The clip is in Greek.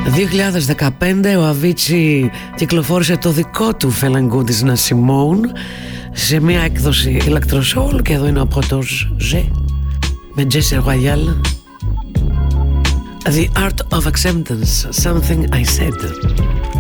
2015 ο Avicii κυκλοφόρησε το δικό του Feeling Good is Simone σε μια έκδοση ηλεκτροσόλ, και εδώ είναι ο πρώτος G με Jesse Royal. The Art of Acceptance, Something I Said.